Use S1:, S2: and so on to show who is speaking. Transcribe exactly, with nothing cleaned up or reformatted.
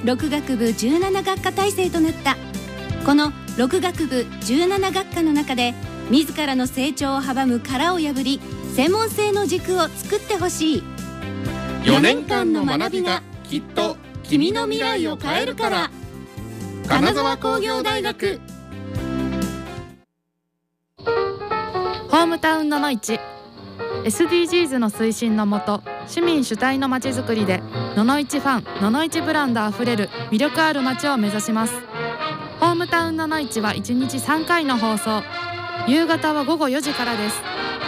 S1: ろく学部じゅうなな学科体制となった。このろく学部じゅうなな学科の中で自らの成長を阻む殻を破り、専門性の軸を作ってほしい。
S2: よねんかんの学びがきっと君の未来を変えるから。金沢工業大学。
S3: ホームタウンののいち エスディージーズ の推進のもと、市民主体のまちづくりでののいちファン、ののいちブランドあふれる魅力ある街を目指します。ホームタウンののいちはいちにちさんかいの放送、夕方はごごよじからです。